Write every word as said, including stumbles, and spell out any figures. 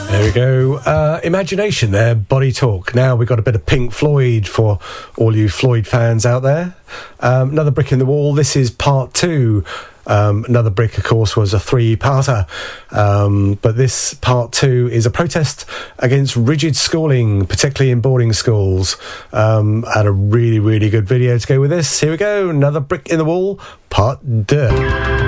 There we go. Uh, Imagination there, Body Talk. Now we've got a bit of Pink Floyd for all you Floyd fans out there. Um, another brick in the wall. This is part two. Um, another brick, of course, was a three-parter. Um, but this part two is a protest against rigid schooling, particularly in boarding schools. Um, had a really, really good video to go with this. Here we go. Another brick in the wall, part deux.